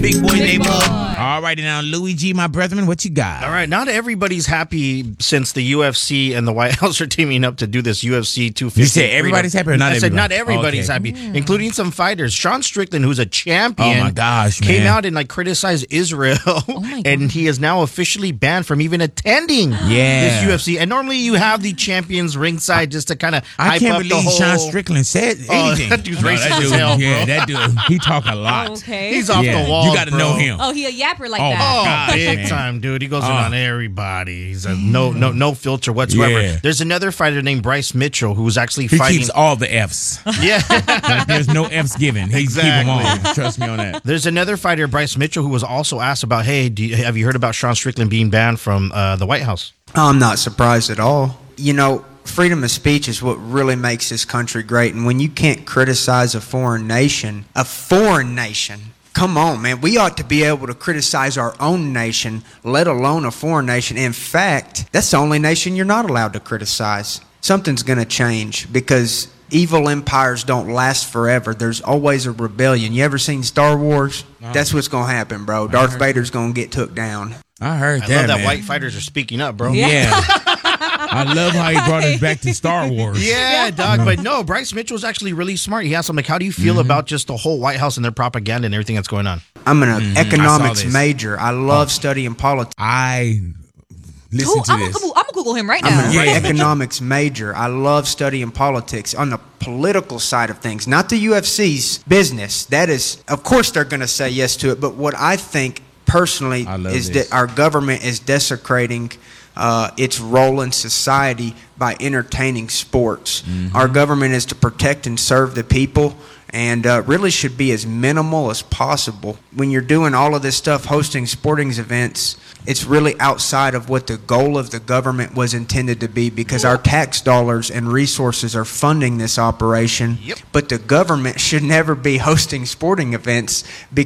Big boy Big neighborhood. boy. All righty now, Louis G, my brethren, what you got? All right, not everybody's happy since the UFC and the White House are teaming up to do this UFC 250. You said everybody's happy or not I said not everybody? everybody's Okay. happy, including some fighters. Sean Strickland, who's a champion, Oh my gosh, came man. out and criticized Israel, my and he is now officially banned from even attending Yeah. this UFC. And normally you have the champions ringside just to kind of I hype can't up the believe whole. Sean Strickland said anything. that dude's racist that as dude, hell, yeah, bro. that dude, he talk a lot. Okay. He's off Yeah, the wall. you got to know him. Oh, he a yapper like Oh, that. my Oh, gosh, big man. time, dude. He goes in on everybody. He's a no filter whatsoever. Yeah. There's another fighter named Bryce Mitchell who's actually He fighting. keeps all the F's. Yeah. Like, there's no F's given. He keep them Exactly. all. Trust me on that. There's another fighter, Bryce Mitchell, who was also asked about, hey, have you heard about Sean Strickland being banned from the White House? I'm not surprised at all. You know, freedom of speech is what really makes this country great. And when you can't criticize a foreign nation, come on, man. We ought to be able to criticize our own nation, let alone a foreign nation. In fact, that's the only nation you're not allowed to criticize. Something's going to change because evil empires don't last forever. There's always a rebellion. You ever seen Star Wars? That's what's going to happen, bro. Darth Vader's going to get took down. I heard I that, love that man. white fighters are speaking up, bro. Yeah. I love how he brought us back to Star Wars. Yeah, dog. But no, Bryce Mitchell's actually really smart. He asked him, how do you feel about just the whole White House and their propaganda and everything that's going on? I'm an economics I saw this. major. I love studying politics. I listen Who? to I'm this. gonna Google him right I'm now. an Yeah. economics major. I love studying politics on the political side of things, not the UFC's business. That is, of course, they're going to say yes to it. But what I think personally I love is this. that our government is desecrating its role in society by entertaining sports. Our government is to protect and serve the people, and really should be as minimal as possible. When you're doing all of this stuff, hosting sporting events, it's really outside of what the goal of the government was intended to be, because our tax dollars and resources are funding this operation. Yep. But the government should never be hosting sporting events